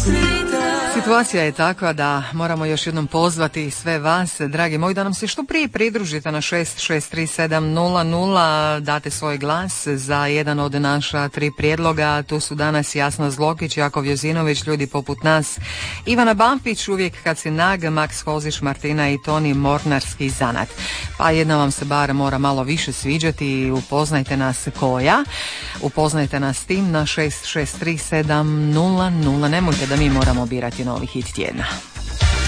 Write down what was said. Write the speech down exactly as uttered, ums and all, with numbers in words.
Situacija je takva da moramo još jednom pozvati sve vas, dragi moji, da nam se što prije pridružite na šest šest tri sedam nula nula, date svoj glas za jedan od naša tri prijedloga. Tu su danas Jasna Zlokić, Jakov Jozinović, ljudi poput nas, Ivana Bampić, uvijek kad si nag, Max Hozić, Martina i Toni, Mornarski zanat. Pa jedna vam se bar mora malo više sviđati, upoznajte nas koja, upoznajte nas s tim na šest šest tri sedam nula nula. Nemojte da mi moramo birati novi hit tjedna.